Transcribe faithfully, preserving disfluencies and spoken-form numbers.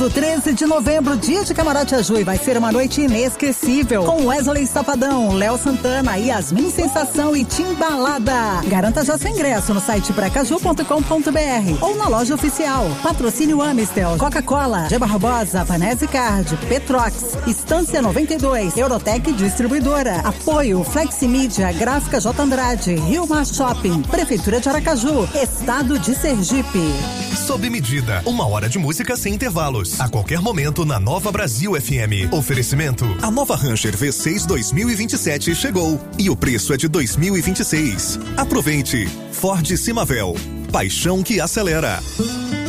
Sábado, treze de novembro, dia de Camarote Aju, e vai ser uma noite inesquecível, com Wesley Safadão, Léo Santana, Yasmin Sensação e Timbalada. Garanta já seu ingresso no site precaju ponto com ponto br ou na loja oficial. Patrocínio Amistel, Coca-Cola, G. Barbosa, Vanese Card, Petrox, Estância noventa e dois, Eurotec Distribuidora. Apoio Fleximídia, Gráfica J. Andrade, Rio Mar Shopping, Prefeitura de Aracaju, Estado de Sergipe. Sob medida, uma hora de música sem intervalos. A qualquer momento na Nova Brasil F M. Oferecimento: a nova Ranger V seis dois mil e vinte e sete chegou e o preço é de dois mil e vinte e seis. Aproveite. Ford Simavel. Paixão que acelera.